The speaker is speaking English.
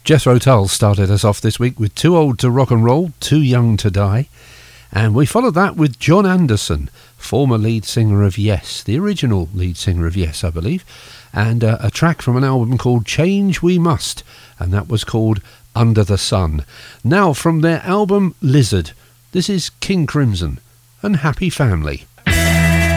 Jethro Tull started us off this week with Too Old to Rock and Roll, Too Young to Die. And we followed that with John Anderson, former lead singer of Yes, the original lead singer of Yes, I believe, and a track from an album called Change We Must, and that was called Under the Sun. Now, from their album Lizard, this is King Crimson and Happy Family.